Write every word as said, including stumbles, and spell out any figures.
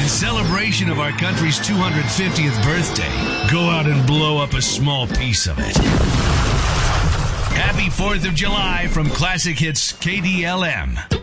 In celebration of our country's two hundred fiftieth birthday, go out and blow up a small piece of it. Happy fourth of July from Classic Hits K D L M.